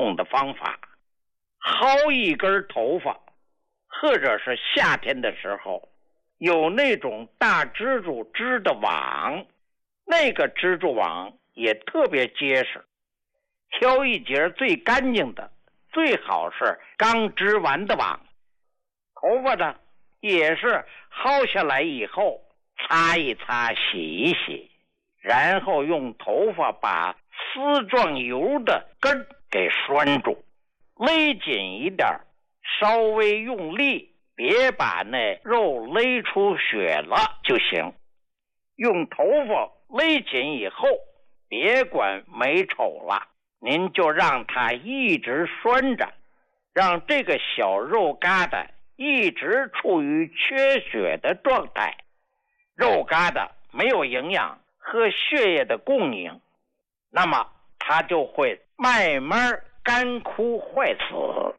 统的方法，薅一根头发，或者是夏天的时候有那种大蜘蛛织的网，那个蜘蛛网也特别结实，挑一节最干净的，最好是刚织完的网。头发呢也是薅下来以后擦一擦，洗一洗，然后用头发把丝状油的根给拴住，勒紧一点，稍微用力，别把那肉勒出血了就行。用头发勒紧以后，别管美丑了，您就让它一直拴着，让这个小肉疙瘩一直处于缺血的状态，肉疙瘩没有营养和血液的供应，那么它就会慢慢干枯坏死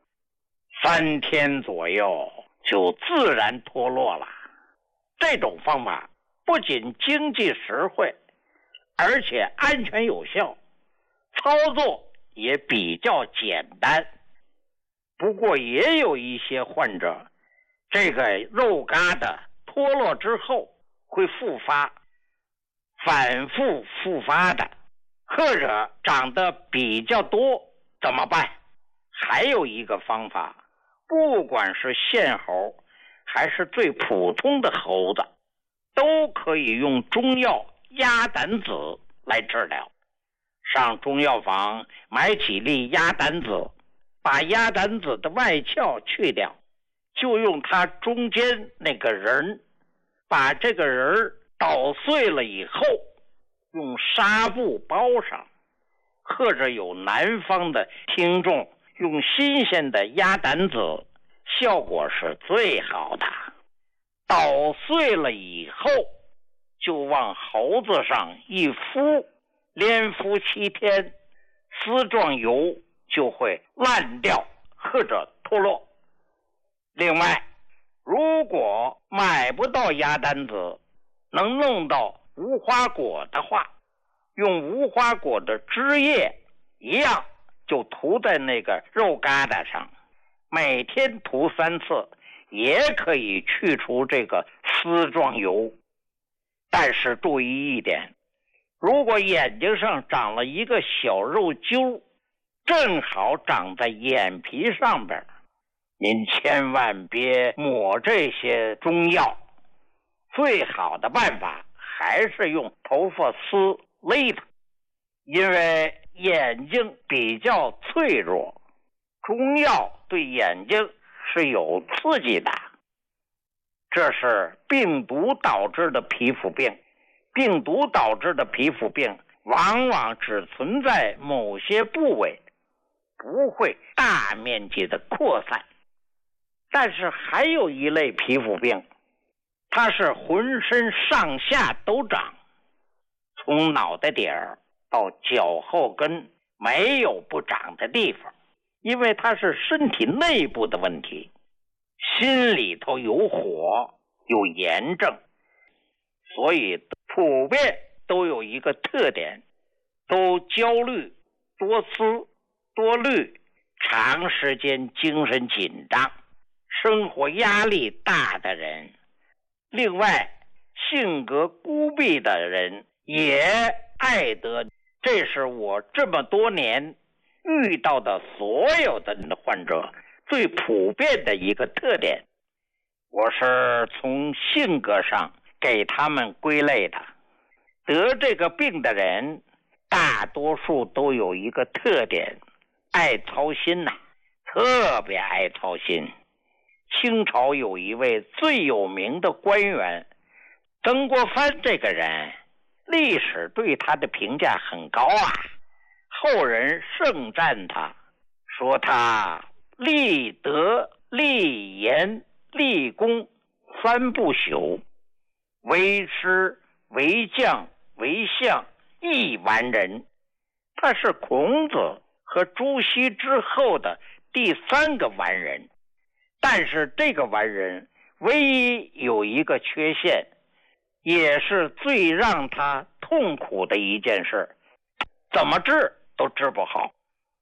，3天左右就自然脱落了。这种方法不仅经济实惠，而且安全有效，操作也比较简单。不过也有一些患者，这个肉疙瘩脱落之后会复发，反复复发的，或者长得比较多，怎么办？还有一个方法，不管是线猴还是最普通的猴子，都可以用中药鸭胆子来治疗。上中药房买几粒鸭胆子，把鸭胆子的外壳去掉，就用它中间那个仁，把这个仁捣碎了以后，用纱布包上，或者有南方的听众用新鲜的鸭胆子，效果是最好的。捣碎了以后，就往猴子上一敷，连敷7天，丝状油就会烂掉或者脱落。另外，如果买不到鸭胆子，能弄到无花果的话，用无花果的汁液一样，就涂在那个肉疙瘩上，每天涂3次，也可以去除这个丝状油。但是注意一点，如果眼睛上长了一个小肉揪，正好长在眼皮上边，您千万别抹这些中药，最好的办法还是用头发丝勒它，因为眼睛比较脆弱，中药对眼睛是有刺激的。这是病毒导致的皮肤病，病毒导致的皮肤病往往只存在某些部位，不会大面积的扩散。但是还有一类皮肤病，它是浑身上下都长，从脑袋顶儿到脚后跟没有不长的地方，因为它是身体内部的问题，心里头有火，有炎症，所以普遍都有一个特点，都焦虑、多思、多虑，长时间精神紧张，生活压力大的人，另外性格孤僻的人也爱得。这是我这么多年遇到的所有的患者最普遍的一个特点，我是从性格上给他们归类的。得这个病的人大多数都有一个特点，爱操心呐，特别爱操心。清朝有一位最有名的官员曾国藩，这个人历史对他的评价很高啊，后人盛赞他，说他立德、立言、立功3不朽，为师、为将、为相一完人。他是孔子和朱熹之后的第3个完人，但是这个完人唯一有一个缺陷，也是最让他痛苦的一件事，怎么治都治不好。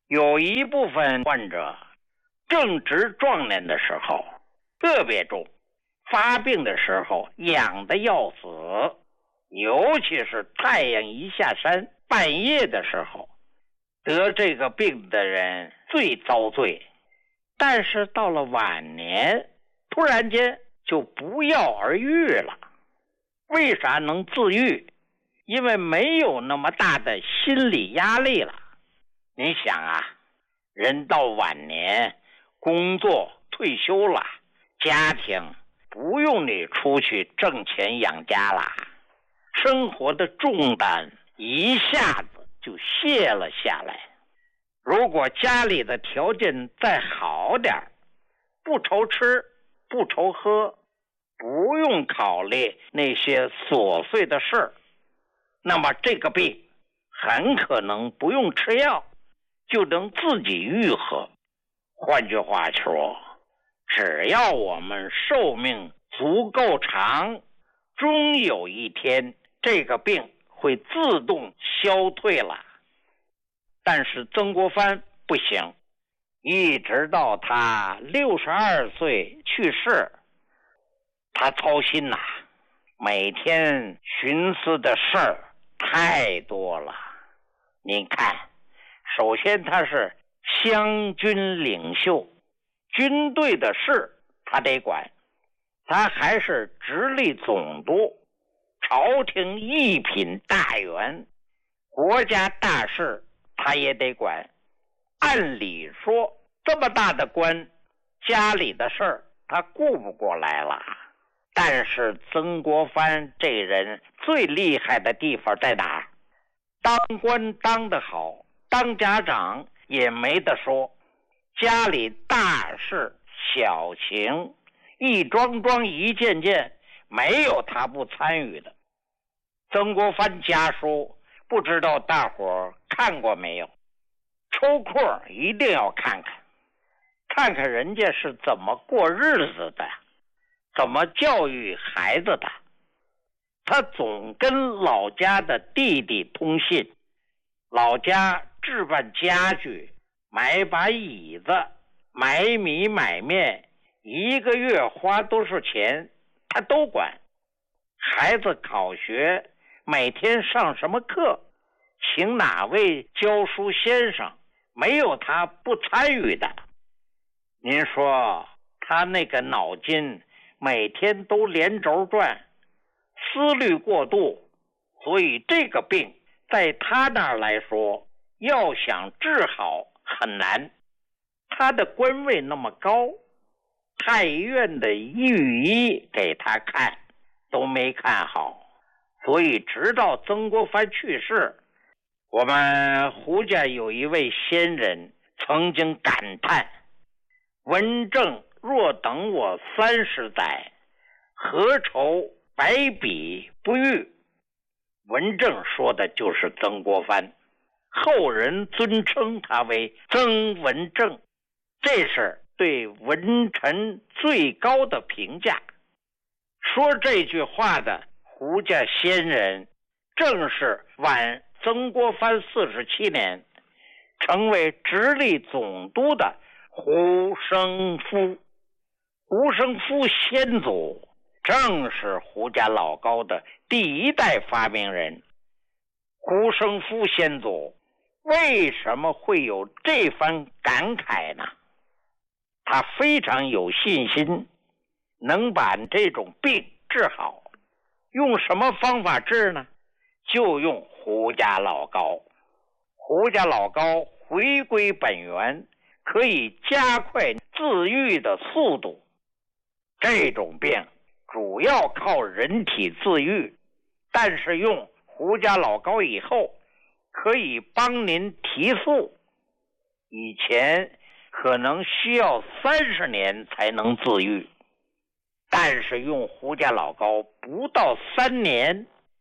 有一部分患者正值壮年的时候特别重，发病的时候痒得要死，尤其是太阳一下山，半夜的时候，得这个病的人最遭罪。但是到了晚年，突然间就不药而愈了。为啥能自愈？因为没有那么大的心理压力了。你想啊，人到晚年，工作退休了，家庭不用你出去挣钱养家了，生活的重担一下子就卸了下来。如果家里的条件再好点，不愁吃不愁喝，不用考虑那些琐碎的事儿，那么这个病很可能不用吃药就能自己愈合。换句话说，只要我们寿命足够长，终有一天这个病会自动消退了。但是曾国藩不行，一直到他62岁去世，他操心呐，每天寻思的事儿太多了。您看，首先他是湘军领袖，军队的事他得管，他还是直隶总督，朝廷一品大员，国家大事他也得管。按理说这么大的官，家里的事儿他顾不过来了。但是曾国藩这人最厉害的地方在哪？当官当得好，当家长也没得说，家里大事小情一桩桩一件件，没有他不参与的。曾国藩家书不知道大伙看过没有，抽空一定要看看，看看人家是怎么过日子的，怎么教育孩子的。他总跟老家的弟弟通信，老家置办家具，买把椅子，买米买面，一个月花多少钱他都管。孩子考学，每天上什么课，请哪位教书先生，没有他不参与的。您说他那个脑筋每天都连轴转，思虑过度，所以这个病在他那儿来说，要想治好很难。他的官位那么高，太医院的御医给他看都没看好，所以直到曾国藩去世，我们胡家有一位先人曾经感叹：文正若等我30载，何愁百比不遇。文正说的就是曾国藩，后人尊称他为曾文正，这是对文臣最高的评价。说这句话的胡家先人正是晚曾国藩47年成为直隶总督的胡生夫。胡生夫先祖正是胡家老高的第一代发明人。胡生夫先祖为什么会有这番感慨呢？他非常有信心能把这种病治好。用什么方法治呢？就用胡家老高。胡家老高回归本源，可以加快自愈的速度。这种病主要靠人体自愈，但是用胡家老高以后，可以帮您提速。以前可能需要30年才能自愈，但是用胡家老高不到3年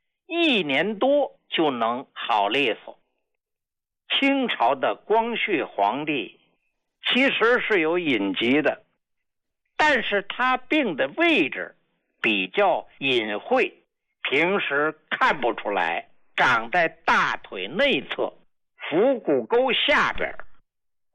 ，1年多就能好利索。清朝的光绪皇帝其实是有隐疾的，但是他病的位置比较隐晦，平时看不出来，长在大腿内侧腹股沟下边，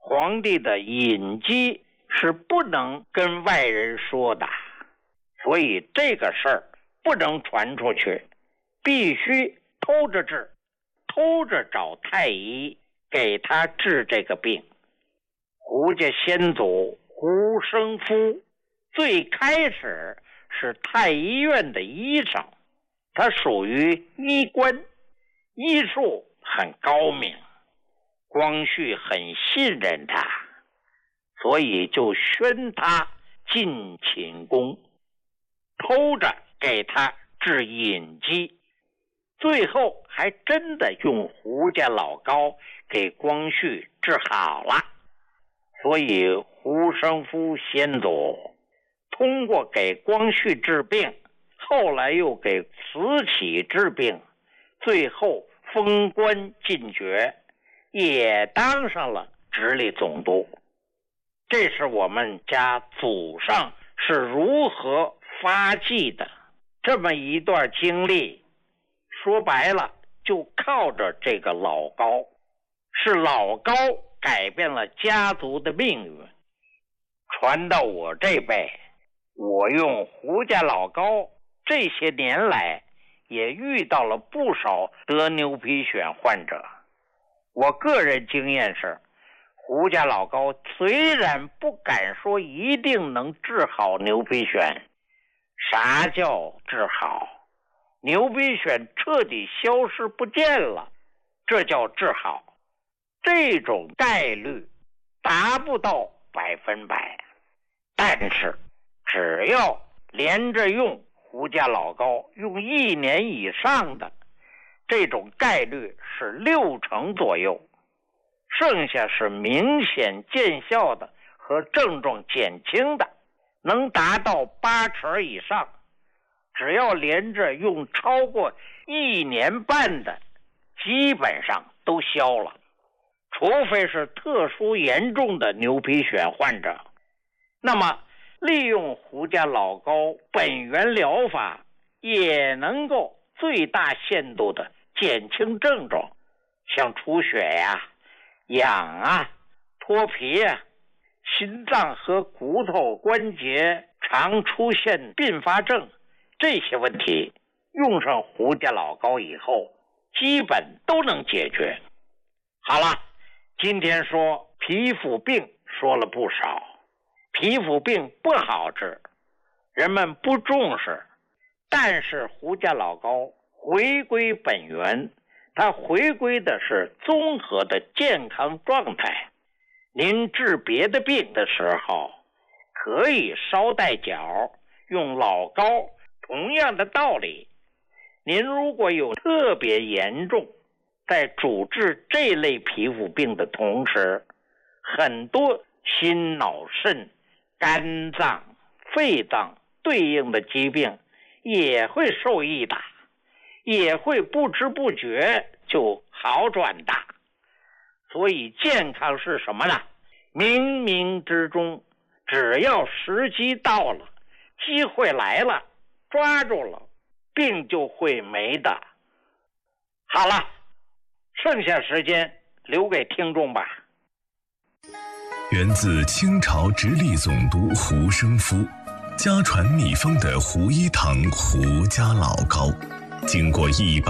皇帝的隐疾是不能跟外人说的，所以这个事儿不能传出去，必须偷着治，偷着找太医给他治这个病。胡家先祖胡生夫最开始是太医院的医生，他属于医官，医术很高明，光绪很信任他，所以就宣他进寝宫，偷着给他治隐疾，最后还真的用胡家老高给光绪治好了。所以胡生夫先祖通过给光绪治病，后来又给慈禧治病，最后封官进爵，也当上了直隶总督。这是我们家祖上是如何发迹的这么一段经历，说白了就靠着这个老高，是老高改变了家族的命运。传到我这辈，我用胡家老高这些年来也遇到了不少得牛皮癣患者。我个人经验是，胡家老高虽然不敢说一定能治好牛皮癣，啥叫治好？牛皮癣彻底消失不见了，这叫治好。这种概率达不到100%，但是只要连着用胡家老高用1年以上的，这种概率是60%左右，剩下是明显见效的和症状减轻的，能达到80%以上。只要连着用超过1年半的，基本上都消了，除非是特殊严重的牛皮癣患者。那么利用胡家老高本源疗法，也能够最大限度的减轻症状，像出血呀、痒啊、脱皮啊、心脏和骨头关节常出现并发症，这些问题用上胡家老高以后，基本都能解决。好了，今天说皮肤病说了不少，皮肤病不好治，人们不重视，但是胡家老高回归本源，它回归的是综合的健康状态。您治别的病的时候，可以捎带脚用老高，同样的道理。您如果有特别严重，在主治这类皮肤病的同时，很多心脑肾、肝脏、肺脏对应的疾病也会受益的，也会不知不觉就好转的。所以健康是什么呢？冥冥之中，只要时机到了，机会来了，抓住了，病就会没的。好了，剩下时间留给听众吧。 源自清朝直隶总督胡生夫，家传秘方的胡一堂胡家老高，经过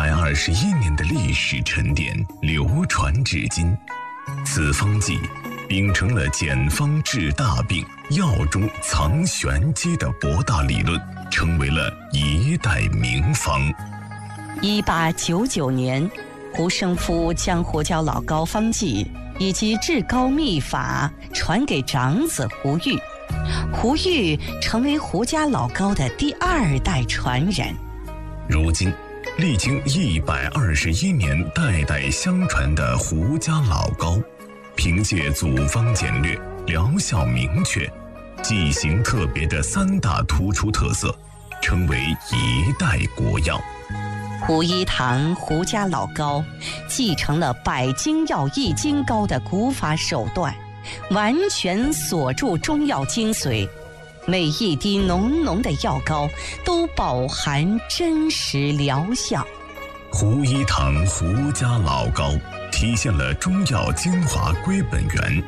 121年的历史沉淀，流传至今。此方剂秉承了简方治大病、药中藏玄机的博大理论，成为了一代名方。 1899年，胡生夫将胡家老高方剂以及治高秘法传给长子胡玉，胡玉成为胡家老高的第2代传人。 如今历经121年代代相传的胡家老高，凭借组方简略、疗效明确、剂型特别的3大突出特色，成为一代国药。 胡一堂胡家老高继承了百金药易筋膏的古法手段，完全锁住中药精髓，每一滴浓浓的药膏都饱含真实疗效。 胡一堂胡家老高体现了中药精华归本源，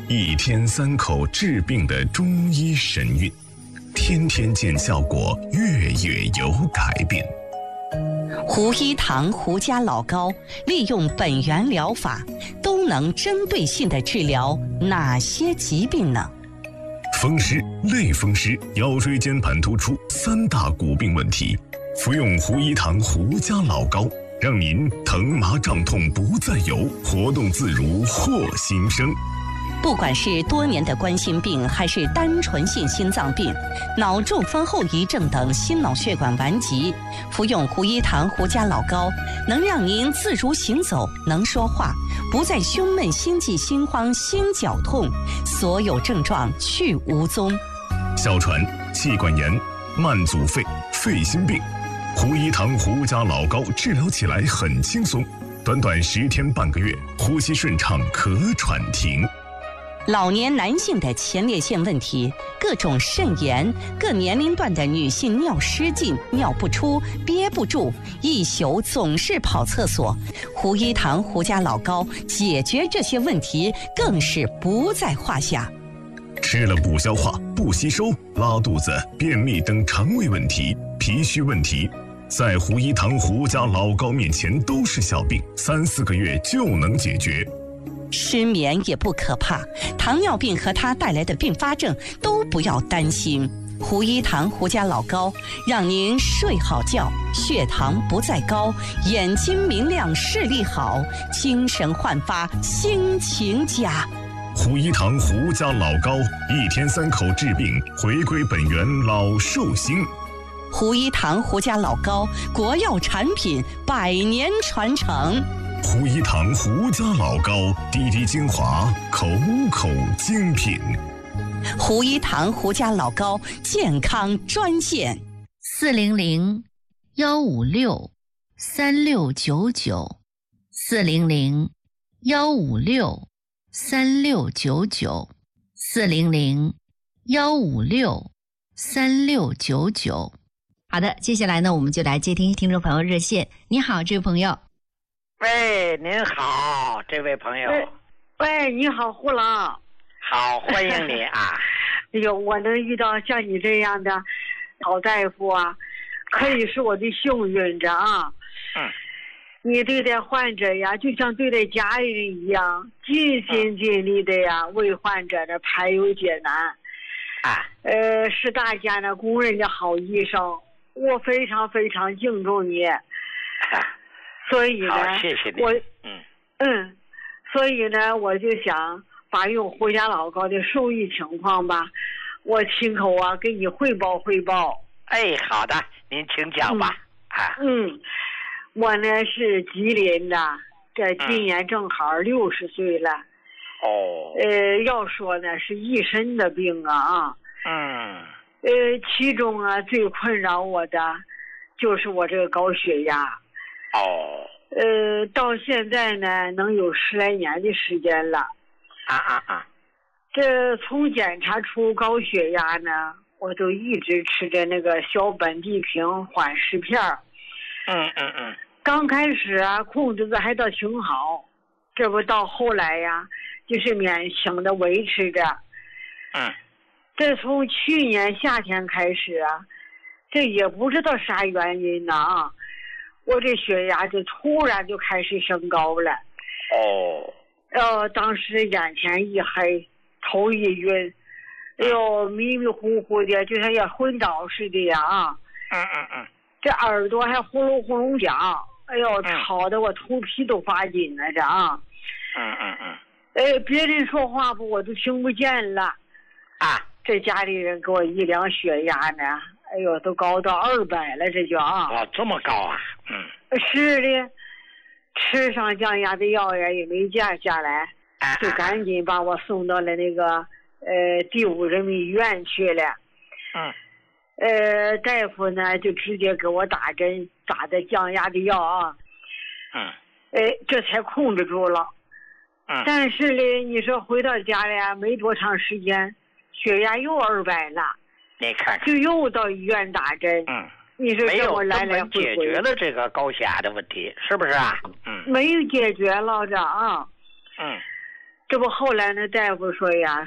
一天3口治病的中医神韵，天天见效果，月月有改变。 胡一堂胡家老膏利用本源疗法，都能针对性地治疗哪些疾病呢？ 风湿、类风湿、腰椎间盘突出3大骨病问题，服用胡一堂胡家老膏，让您疼麻胀痛不再有，活动自如获新生。 不管是多年的冠心病，还是单纯性心脏病、脑中风后遗症等心脑血管顽疾，服用胡一堂胡家老膏，能让您自如行走，能说话，不再胸闷、心悸、心慌、心绞痛，所有症状去无踪。 哮喘、气管炎、慢阻肺、肺心病，胡一堂胡家老膏治疗起来很轻松，短短10天半个月，呼吸顺畅，咳喘停。 老年男性的前列腺问题，各种肾炎，各年龄段的女性尿失禁、尿不出、憋不住，一宿总是跑厕所，胡一堂胡家老膏解决这些问题更是不在话下。 吃了不消化、不吸收、拉肚子、便秘等肠胃问题、脾虚问题，在胡一堂胡家老膏面前都是小病，3、4个月就能解决。 失眠也不可怕，糖尿病和它带来的并发症都不要担心。胡一堂胡家老膏让您睡好觉，血糖不再高，眼睛明亮，视力好，精神焕发，心情佳。 胡一堂胡家老膏，1天3口治病，回归本源，老寿星。 胡一堂胡家老膏，国药产品，100年传承。 胡一堂胡家老膏，滴滴精华，口口精品。 胡一堂胡家老膏健康专线 400-156-3699，400-156-3699。好的，接下来呢，我们就来接听听众朋友热线。你好，这位朋友。 喂，您好，这位朋友。 喂，你好，胡老。 好，欢迎你啊。 哎呦，我能遇到像你这样的老大夫啊，可以是我的幸运着啊。你对待患者呀，就像对待家人一样，尽心尽力的呀，为患者呢排忧解难。是大家呢公认的好医生，我非常非常敬重你。所以呢， 好，谢谢你。 所以呢，我就想把用胡家老膏的受益情况吧，我亲口啊给你汇报汇报。 哎，好的，您请讲吧。 我呢是吉林的，这今年正好60岁了。要说呢是一身的病啊。其中啊最困扰我的就是我这个高血压。到现在呢能有10来年的时间了。这从检查出高血压呢，我就一直吃着那个小苯地平缓释片。刚开始啊控制的还倒挺好，这不到后来呀就是勉强的维持着。这从去年夏天开始啊，这也不知道啥原因呢啊，我这血压就突然就开始升高了。当时眼前一黑，头一晕，迷迷糊糊的，就像要昏倒似的呀啊。这耳朵还呼噜呼噜响，吵得我头皮都发紧了这啊。别人说话不我都听不见了。这家里人给我一量血压呢，都高到200了，这就啊。 这么高啊？ 是的，吃上降压的药呀也没降下来，就赶紧把我送到了那个第5人民医院去了。大夫呢就直接给我打针，打的降压的药啊。这才控制住了。但是呢，你说回到家了呀，没多长时间，血压又200了。 你看看， 就又到医院打针。你说这我来来回回解决了这个高血压的问题，是不是啊？ 没有解决了这啊。 这不后来那大夫说呀，